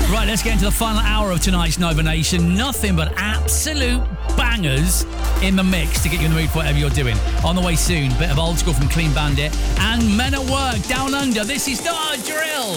Right, let's get into the final hour of tonight's Nova Nation. Nothing but absolute bangers in the mix to get you in the mood for whatever you're doing. On the way soon, bit of old school from Clean Bandit and Men at Work, Down Under. This is not a drill.